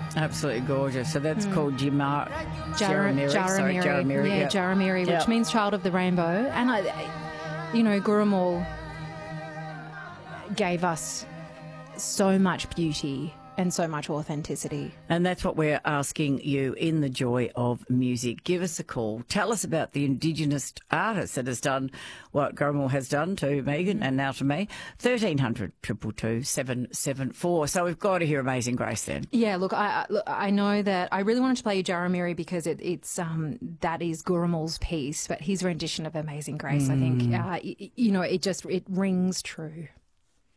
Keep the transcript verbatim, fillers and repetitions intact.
Absolutely gorgeous. So that's mm. called Jimar- Jar- Jaramiri. Sorry, Jaramiri. Jaramiri. Yeah, yep. Jaramiri, which yep. means child of the rainbow. And, I, you know, Gurumul gave us so much beauty and so much authenticity. And that's what we're asking you in the joy of music. Give us a call. Tell us about the Indigenous artist that has done what Gurumul has done to Megan mm-hmm. and now to me. thirteen hundred, two two two, seven seven four. So we've got to hear Amazing Grace then. Yeah, look, I look, I know that I really wanted to play you Jaramiri because it, it's um that is Gurumul's piece, but his rendition of Amazing Grace, mm. I think, uh, y- you know, it just, it rings true.